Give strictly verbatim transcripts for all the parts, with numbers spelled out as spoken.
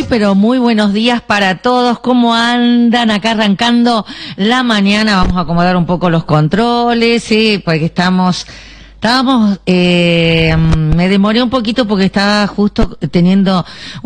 pero muy buenos días para todos. ¿Cómo andan acá arrancando la mañana? Vamos a acomodar un poco los controles, sí, porque estamos... Estábamos, eh, me demoré un poquito porque estaba justo teniendo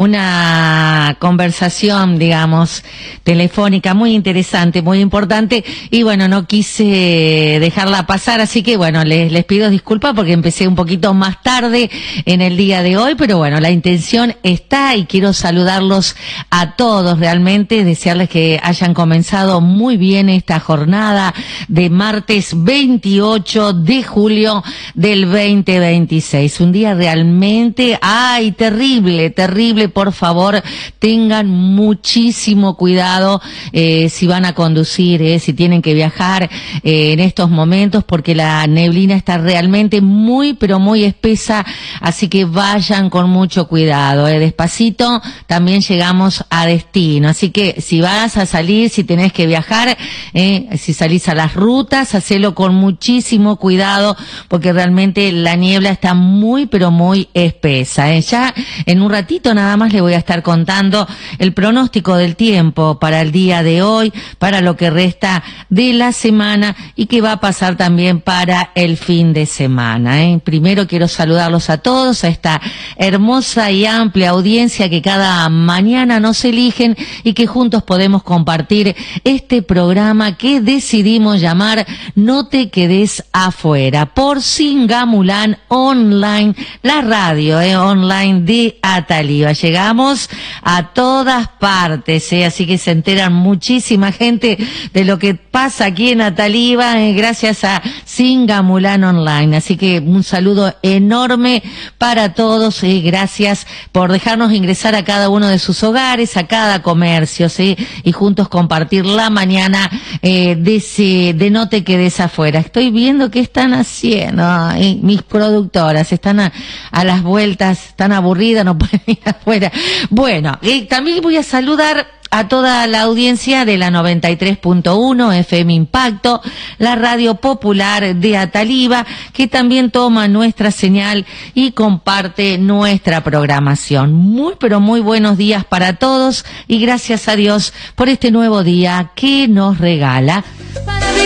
una conversación, digamos, telefónica muy interesante, muy importante, y bueno, no quise dejarla pasar, así que bueno, les, les pido disculpas porque empecé un poquito más tarde en el día de hoy, pero bueno, la intención está y quiero saludarlos a todos realmente, desearles que hayan comenzado muy bien esta jornada de martes veintiocho de julio del veinte veintiséis, un día realmente, ay, terrible, terrible, por favor, tengan muchísimo cuidado eh, si van a conducir, eh, si tienen que viajar eh, en estos momentos, porque la neblina está realmente muy, pero muy espesa, así que vayan con mucho cuidado, eh, despacito, también llegamos a destino, así que si vas a salir, si tenés que viajar, eh, si salís a las rutas, hacelo con muchísimo cuidado, porque realmente la niebla está muy pero muy espesa, ¿eh? Ya en un ratito nada más le voy a estar contando el pronóstico del tiempo para el día de hoy, para lo que resta de la semana y que va a pasar también para el fin de semana, ¿eh? Primero quiero saludarlos a todos, a esta hermosa y amplia audiencia que cada mañana nos eligen y que juntos podemos compartir este programa que decidimos llamar No te quedes afuera, por Singamulán Online, la radio eh, online de Ataliva. Llegamos a todas partes, eh, así que se enteran muchísima gente de lo que pasa aquí en Ataliva, eh, gracias a Singamulán Online. Así que un saludo enorme para todos, eh, gracias por dejarnos ingresar a cada uno de sus hogares, a cada comercio, ¿sí? Y juntos compartir la mañana eh, de, ese, de No te quedes afuera. Estoy viendo qué están haciendo. Ay, mis productoras están a, a las vueltas, están aburridas, no pueden ir afuera. Bueno, eh, también voy a saludar a toda la audiencia de la noventa y tres punto uno F M Impacto, la radio popular de Ataliva, que también toma nuestra señal y comparte nuestra programación. Muy pero muy buenos días para todos y gracias a Dios por este nuevo día que nos regala.